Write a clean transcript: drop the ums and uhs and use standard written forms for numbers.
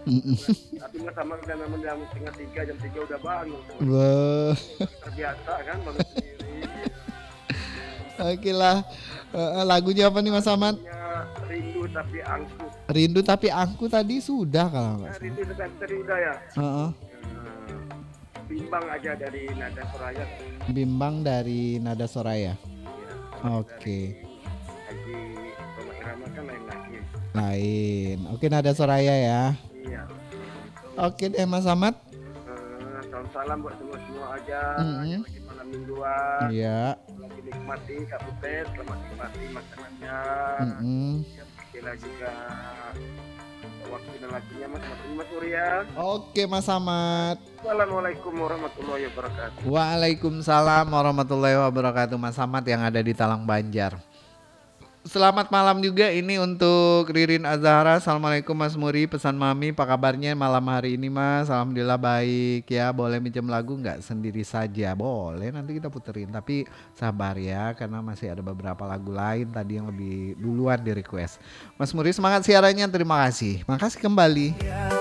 Tapi Mas Ahmad udah memang jam setengah tiga, jam tiga udah bangun. Wah, Terbiasa kan bangun sendiri. oke lah. Lagunya apa nih Mas Ahmad? Lagunya Rindu Tapi Angkuh. Rindu tapi aku tadi sudah kalau nggak salah. Rindu Tapi udah ya. Heeh. Eh, Bimbang aja dari Nada Soraya. Bimbang dari Nada Soraya. Ya, kalau dari Oke. Haji Roma Irama kan lain lagi. Lain. Oke, Nada Soraya ya. Iya. Oke deh Mas Ahmad. Salam salam buat semua semua aja yang Mm-mm. lagi malam mingguan, Iya. lagi nikmati Kak Butet, selamat nikmati makanannya. Mm-mm. Ya, bila juga waktu dan lakinya Mas Surya. Oke Mas Ahmad. Assalamualaikum warahmatullahi wabarakatuh. Waalaikumsalam warahmatullahi wabarakatuh Mas Ahmad yang ada di Talang Banjar. Selamat malam juga ini untuk Ririn Azahra. Assalamualaikum Mas Muri, pesan Mami, apa kabarnya malam hari ini Mas? Alhamdulillah baik ya. Boleh minjem lagu nggak sendiri saja? Boleh, nanti kita puterin. Tapi sabar ya, karena masih ada beberapa lagu lain tadi yang lebih duluan di request. Mas Muri semangat siarannya, terima kasih. Makasih kembali.